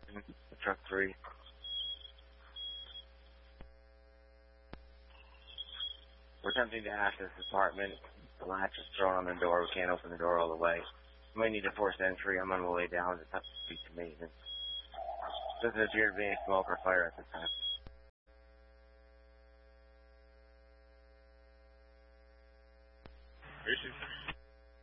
Truck 3. We're attempting to access this apartment. The latch is thrown on the door. We can't open the door all the way. We may need to force entry. I'm on my way down. It's up to speak to maintenance. Doesn't appear to be any smoke or fire at this time. Issue.